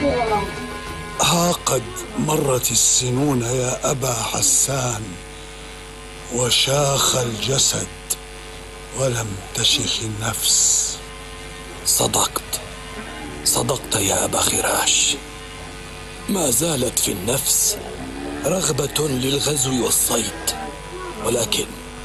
ها قد مرت السنون يا أبا حسان، وشاخ الجسد ولم تشخ النفس. صدقت يا أبا خراش. ما زالت في النفس رغبة للغزو والصيد، ولكن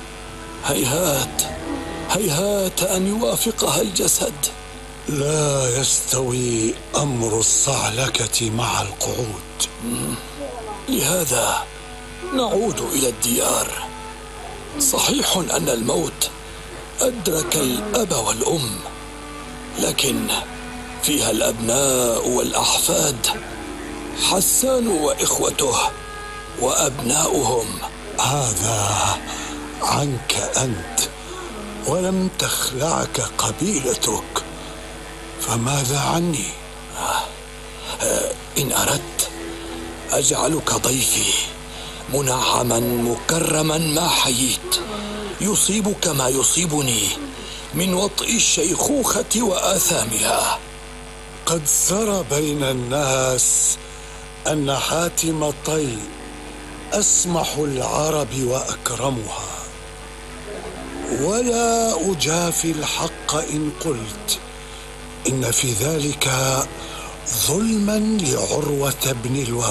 هيهات أن يوافقها الجسد. لا يستوي أمر الصعلكة مع القعود. لهذا نعود إلى الديار. صحيح أن الموت أدرك الأب والأم، لكن فيها الأبناء والأحفاد، حسان وإخوته وأبناؤهم. هذا عنك أنت، ولم تخلعك قبيلتك، فماذا عني؟ إن أردت أجعلك ضيفي، منعما مكرما ما حييت، يصيبك ما يصيبني من وطئ الشيخوخة وآثامها. قد سرى بين الناس أن حاتم طي أسمح العرب وأكرمها، ولا أجافي الحق إن قلت إن في ذلك ظلما لعروة بن الوبر.